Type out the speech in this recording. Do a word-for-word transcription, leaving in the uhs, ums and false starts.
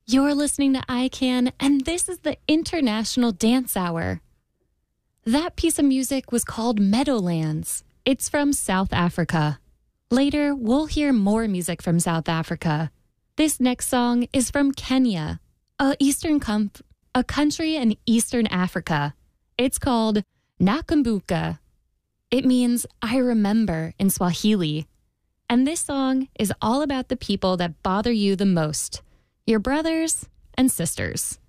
You're listening to I CAN, and this is the International Dance Hour. That piece of music was called Meadowlands. It's from South Africa. Later, we'll hear more music from South Africa. This next song is from Kenya, a eastern com- a country in Eastern Africa. It's called Nakumbuka. It means I remember in Swahili. And this song is all about the people that bother you the most, your brothers and sisters.